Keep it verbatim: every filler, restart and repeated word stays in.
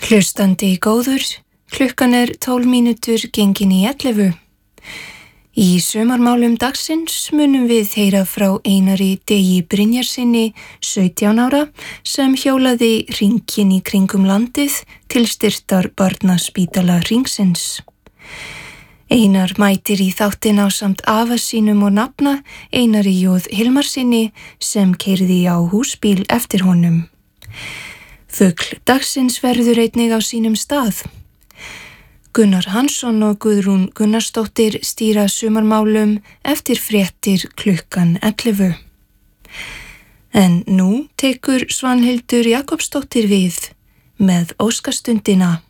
Hlustandi góður, klukkan er tólf mínútur gengin í ellefu. Í sumarmálum dagsins munum við heyra frá Einari Degi Brynjarsinni, sautján ára, sem hjólaði hringinn í kringum landið til styrktar barnaspítala hringsins. Einar mætir í þáttinn ásamt afa sínum og nafna, Einari Jóð Hilmarsinni, sem keyrði á húsbíl eftir honum. Fugl dagsins verður einnig á sínum stað. Gunnar Hansson og Guðrún Gunnarsdóttir stýra sumarmálum eftir fréttir klukkan ellefu. En nú tekur Svanhildur Jakobsdóttir við með óskastundina.